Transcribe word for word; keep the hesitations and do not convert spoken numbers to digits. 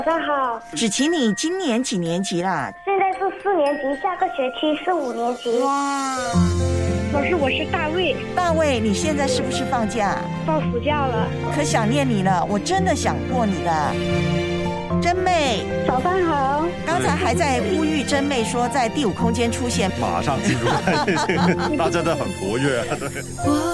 早上好， 芷琪，你今年几年级啦？ 现在是四年级，下个学期是五年级。 哇， 老师，我是大卫。 大卫，你现在是不是放假？ 放暑假了， 可想念你了，我真的想过你的。真妹， 早上好。 刚才还在呼吁真妹说在第五空间出现， 马上进入，他真的很活跃。对。